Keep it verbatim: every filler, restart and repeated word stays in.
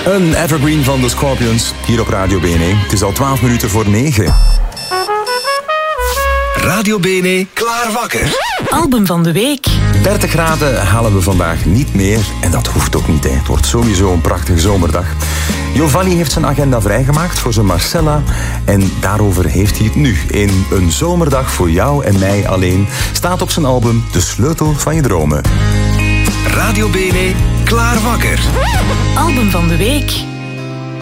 Een evergreen van de Scorpions, hier op Radio Bene. Het is al twaalf minuten voor negen. Radio Bene, klaar wakker. Album van de week. dertig graden halen we vandaag niet meer. En dat hoeft ook niet, hè. Het wordt sowieso een prachtige zomerdag. Giovanni heeft zijn agenda vrijgemaakt voor zijn Marcella. En daarover heeft hij het nu. In Een zomerdag voor jou en mij alleen staat op zijn album De sleutel van je dromen. Radio Bene, klaar wakker. Album van de week.